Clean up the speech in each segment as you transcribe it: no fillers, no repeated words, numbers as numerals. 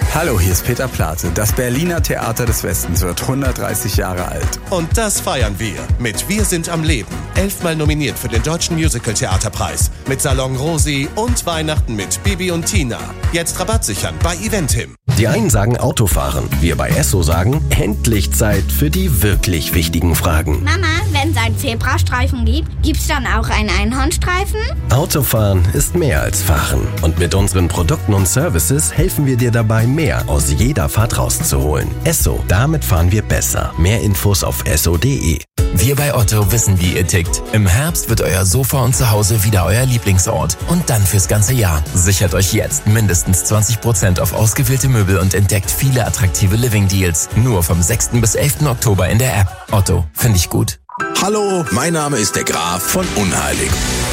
Hallo, hier ist Peter Plate. Das Berliner Theater des Westens wird 130 Jahre alt. Und das feiern wir mit Wir sind am Leben. 11-mal nominiert für den Deutschen Musical-Theaterpreis. Mit Salon Rosi und Weihnachten mit Bibi und Tina. Jetzt Rabatt sichern bei Eventim. Die einen sagen Autofahren. Wir bei Esso sagen, endlich Zeit für die wirklich wichtigen Fragen. Mama, wenn es einen Zebrastreifen gibt, gibt's dann auch einen Einhornstreifen? Autofahren ist mehr als Fahren. Und mit unseren Produkten und Services helfen wir dir dabei, mehr aus jeder Fahrt rauszuholen. Esso, damit fahren wir besser. Mehr Infos auf esso.de. Wir bei Otto wissen, wie ihr tickt. Im Herbst wird euer Sofa und Zuhause wieder euer Lieblingsort. Und dann fürs ganze Jahr. Sichert euch jetzt mindestens 20% auf ausgewählte Möbel und entdeckt viele attraktive Living-Deals. Nur vom 6. bis 11. Oktober in der App. Otto, finde ich gut. Hallo, mein Name ist der Graf von Unheilig.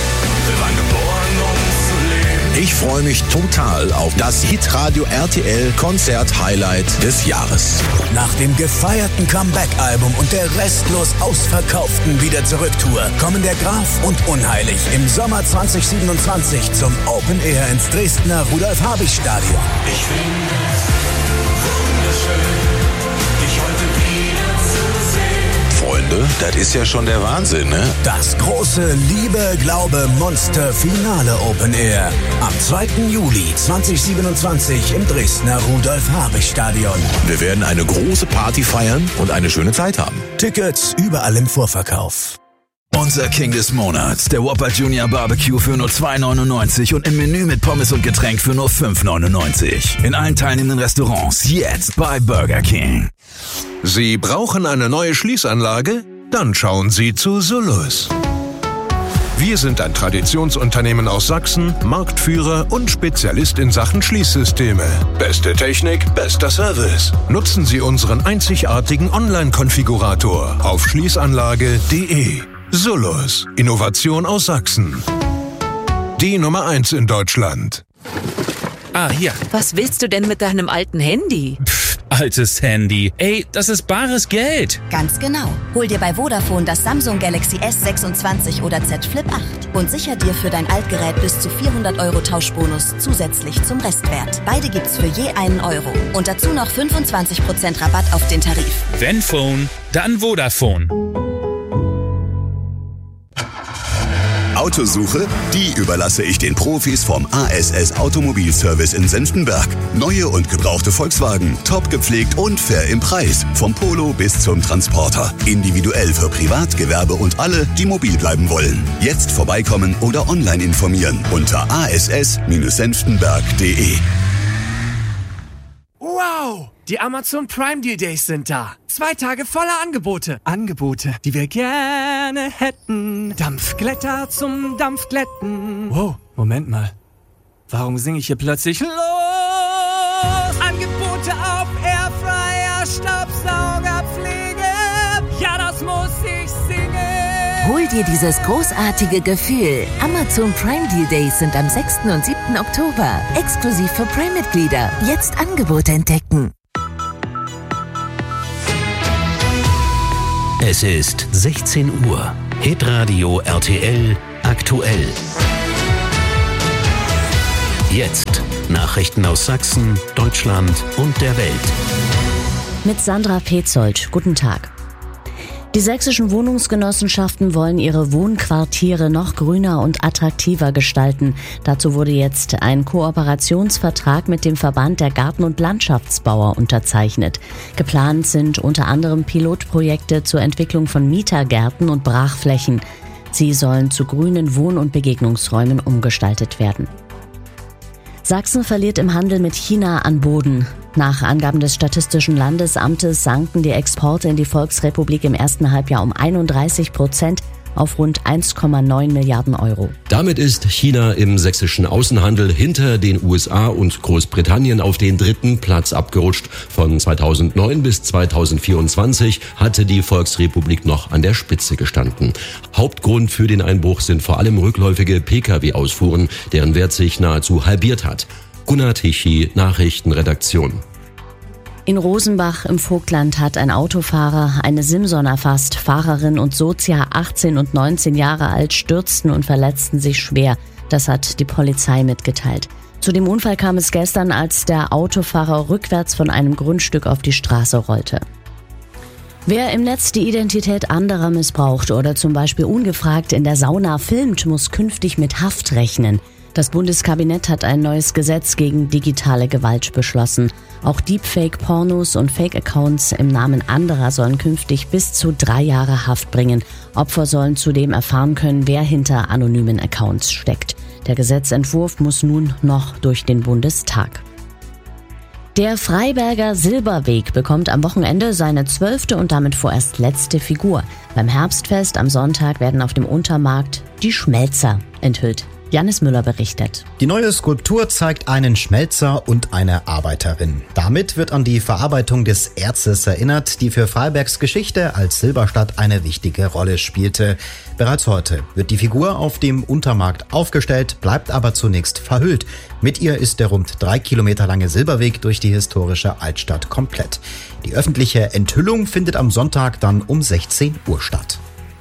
Ich freue mich total auf das Hitradio RTL Konzert-Highlight des Jahres. Nach dem gefeierten Comeback-Album und der restlos ausverkauften Wieder-Zurück-Tour kommen der Graf und Unheilig im Sommer 2027 zum Open Air ins Dresdner Rudolf-Habich-Stadion. Ich finde es wunderschön, dich heute wieder zu sehen. Freunde, das ist ja schon der Wahnsinn, ne? Das große Liebe, Glaube, Monster Finale Open Air am 2. Juli 2027 im Dresdner Rudolf-Habich-Stadion. Wir werden eine große Party feiern und eine schöne Zeit haben. Tickets überall im Vorverkauf. Unser King des Monats, der Whopper Junior Barbecue für nur $2,99 und im Menü mit Pommes und Getränk für nur $5,99. In allen teilnehmenden Restaurants jetzt bei Burger King. Sie brauchen eine neue Schließanlage? Dann schauen Sie zu Sullus. Wir sind ein Traditionsunternehmen aus Sachsen, Marktführer und Spezialist in Sachen Schließsysteme. Beste Technik, bester Service. Nutzen Sie unseren einzigartigen Online-Konfigurator auf schließanlage.de. Sullus, Innovation aus Sachsen. Die Nummer 1 in Deutschland. Ah, hier. Was willst du denn mit deinem alten Handy? Altes Handy. Ey, das ist bares Geld. Ganz genau. Hol dir bei Vodafone das Samsung Galaxy S26 oder Z Flip 8 und sicher dir für dein Altgerät bis zu 400 € Tauschbonus zusätzlich zum Restwert. Beide gibt's für je €1. Und dazu noch 25% Rabatt auf den Tarif. Wenn Phone, dann Vodafone. Autosuche? Die überlasse ich den Profis vom ASS Automobilservice in Senftenberg. Neue und gebrauchte Volkswagen, top gepflegt und fair im Preis. Vom Polo bis zum Transporter. Individuell für Privat, Gewerbe und alle, die mobil bleiben wollen. Jetzt vorbeikommen oder online informieren unter ass-senftenberg.de. Wow! Die Amazon Prime Deal Days sind da. 2 Tage voller Angebote. Angebote, die wir gerne hätten. Dampfglätter zum Dampfglätten. Wow, Moment mal. Warum singe ich hier plötzlich los? Angebote auf Airfryer, Staubsauger, Pflege. Ja, das muss ich singen. Hol dir dieses großartige Gefühl. Amazon Prime Deal Days sind am 6. und 7. Oktober. Exklusiv für Prime-Mitglieder. Jetzt Angebote entdecken. Es ist 16 Uhr. Hitradio RTL aktuell. Jetzt Nachrichten aus Sachsen, Deutschland und der Welt. Mit Sandra Petzold. Guten Tag. Die sächsischen Wohnungsgenossenschaften wollen ihre Wohnquartiere noch grüner und attraktiver gestalten. Dazu wurde jetzt ein Kooperationsvertrag mit dem Verband der Garten- und Landschaftsbauer unterzeichnet. Geplant sind unter anderem Pilotprojekte zur Entwicklung von Mietergärten und Brachflächen. Sie sollen zu grünen Wohn- und Begegnungsräumen umgestaltet werden. Sachsen verliert im Handel mit China an Boden. Nach Angaben des Statistischen Landesamtes sanken die Exporte in die Volksrepublik im ersten Halbjahr um 31% auf rund 1,9 Milliarden Euro. Damit ist China im sächsischen Außenhandel hinter den USA und Großbritannien auf den 3. Platz abgerutscht. Von 2009 bis 2024 hatte die Volksrepublik noch an der Spitze gestanden. Hauptgrund für den Einbruch sind vor allem rückläufige Pkw-Ausfuhren, deren Wert sich nahezu halbiert hat. Gunnar Tichy, Nachrichtenredaktion. In Rosenbach im Vogtland hat ein Autofahrer eine Simson erfasst. Fahrerin und Sozia, 18 und 19 Jahre alt, stürzten und verletzten sich schwer. Das hat die Polizei mitgeteilt. Zu dem Unfall kam es gestern, als der Autofahrer rückwärts von einem Grundstück auf die Straße rollte. Wer im Netz die Identität anderer missbraucht oder zum Beispiel ungefragt in der Sauna filmt, muss künftig mit Haft rechnen. Das Bundeskabinett hat ein neues Gesetz gegen digitale Gewalt beschlossen. Auch Deepfake-Pornos und Fake-Accounts im Namen anderer sollen künftig bis zu 3 Jahre Haft bringen. Opfer sollen zudem erfahren können, wer hinter anonymen Accounts steckt. Der Gesetzentwurf muss nun noch durch den Bundestag. Der Freiberger Silberweg bekommt am Wochenende seine 12. und damit vorerst letzte Figur. Beim Herbstfest am Sonntag werden auf dem Untermarkt die Schmelzer enthüllt. Janis Müller berichtet. Die neue Skulptur zeigt einen Schmelzer und eine Arbeiterin. Damit wird an die Verarbeitung des Erzes erinnert, die für Freibergs Geschichte als Silberstadt eine wichtige Rolle spielte. Bereits heute wird die Figur auf dem Untermarkt aufgestellt, bleibt aber zunächst verhüllt. Mit ihr ist der rund 3 Kilometer lange Silberweg durch die historische Altstadt komplett. Die öffentliche Enthüllung findet am Sonntag dann um 16 Uhr statt.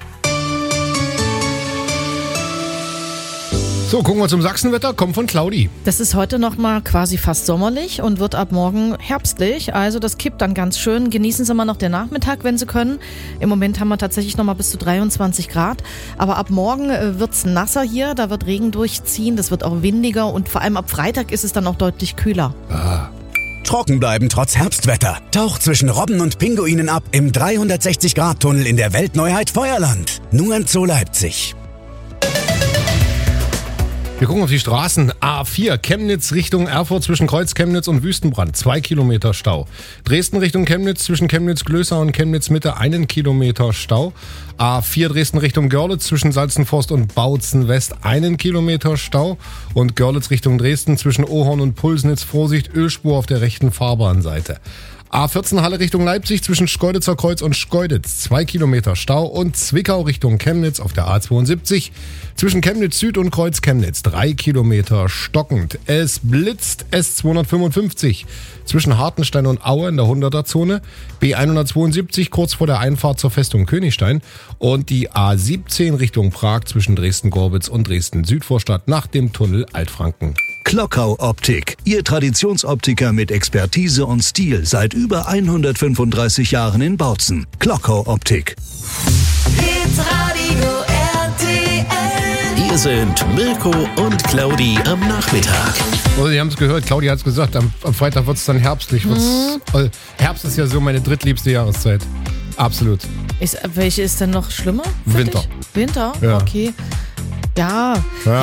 So, gucken wir zum Sachsenwetter, kommt von Claudi. Das ist heute noch mal quasi fast sommerlich und wird ab morgen herbstlich. Also das kippt dann ganz schön. Genießen Sie mal noch den Nachmittag, wenn Sie können. Im Moment haben wir tatsächlich noch mal bis zu 23 Grad. Aber ab morgen wird's nasser hier, da wird Regen durchziehen, das wird auch windiger und vor allem ab Freitag ist es dann auch deutlich kühler. Trocken bleiben trotz Herbstwetter. Taucht zwischen Robben und Pinguinen ab im 360-Grad-Tunnel in der Weltneuheit Feuerland. Nur im Zoo Leipzig. Wir gucken auf die Straßen. A4 Chemnitz Richtung Erfurt zwischen Kreuz Chemnitz und Wüstenbrand. 2 Kilometer Stau. Dresden Richtung Chemnitz zwischen Chemnitz-Glößer und Chemnitz-Mitte 1 Kilometer Stau. A4 Dresden Richtung Görlitz zwischen Salzenforst und Bautzen West 1 Kilometer Stau. Und Görlitz Richtung Dresden zwischen Ohorn und Pulsnitz Vorsicht, Ölspur auf der rechten Fahrbahnseite. A14 Halle Richtung Leipzig zwischen Schkeuditzer Kreuz und Schkeuditz 2 Kilometer Stau und Zwickau Richtung Chemnitz auf der A72 zwischen Chemnitz Süd und Kreuz Chemnitz 3 Kilometer stockend. Es blitzt S255 zwischen Hartenstein und Aue in der 100er Zone, B172 kurz vor der Einfahrt zur Festung Königstein und die A17 Richtung Prag zwischen Dresden-Gorbitz und Dresden-Südvorstadt nach dem Tunnel Altfranken. Klockau Optik, Ihr Traditionsoptiker mit Expertise und Stil seit über 135 Jahren in Bautzen. Klockau Optik. Hitradio RTL. Hier sind Mirko und Claudi am Nachmittag. Also, Sie haben es gehört, Claudi hat es gesagt, am Freitag wird es dann herbstlich. Herbst ist ja so meine drittliebste Jahreszeit. Absolut. Welche ist denn noch schlimmer? Winter. Winter? Ja. Okay. Ja.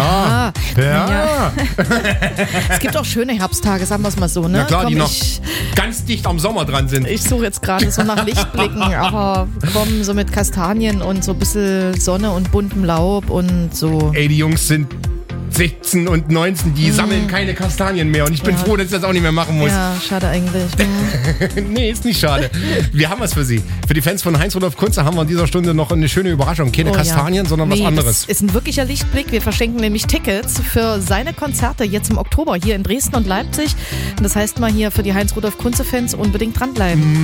Es gibt auch schöne Herbsttage, sagen wir es mal so, ne? Na klar, die noch ganz dicht am Sommer dran sind. Ich suche jetzt gerade so nach Lichtblicken, aber kommen so mit Kastanien und so ein bisschen Sonne und buntem Laub und so. Ey, die Jungs sind 16 und 19, die sammeln keine Kastanien mehr und ich bin froh, dass ich das auch nicht mehr machen muss. Ja, schade eigentlich. Nee, ist nicht schade. Wir haben was für Sie. Für die Fans von Heinz-Rudolf Kunze haben wir in dieser Stunde noch eine schöne Überraschung. Keine Kastanien, sondern was anderes. Das ist ein wirklicher Lichtblick. Wir verschenken nämlich Tickets für seine Konzerte jetzt im Oktober hier in Dresden und Leipzig. Das heißt mal hier für die Heinz-Rudolf Kunze-Fans unbedingt dranbleiben.